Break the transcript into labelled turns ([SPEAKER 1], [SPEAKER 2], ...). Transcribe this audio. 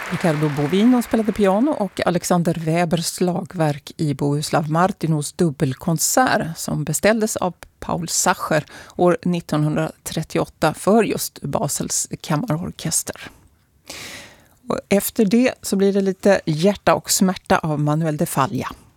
[SPEAKER 1] Riccardo Bovino spelade piano och Alexander Webers slagverk i Bohuslav Martinos dubbelkonsert som beställdes av Paul Sacher år 1938 för just Basels kammarorkester. Och efter det så blir det lite hjärta och smärta av Manuel de Falla.